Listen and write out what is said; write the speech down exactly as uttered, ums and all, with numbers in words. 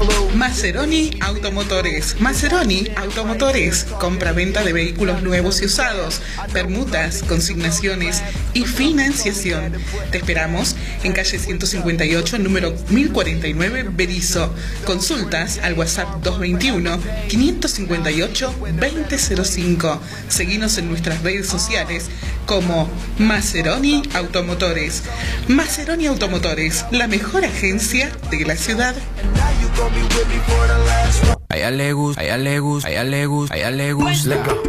Maseroni Automotores. Maseroni Automotores. Compra-venta de vehículos nuevos y usados, permutas, consignaciones y financiación. Te esperamos en calle ciento cincuenta y ocho, número mil cuarenta y nueve, Berisso. Consultas al WhatsApp dos veintiuno, quinientos cincuenta y ocho, veinte cero cinco. Seguinos en nuestras redes sociales como Maseroni Automotores. Maseroni Automotores, la mejor agencia de la ciudad. A ella le gusta, a ella le gusta, a ella le gusta, a ella le gusta.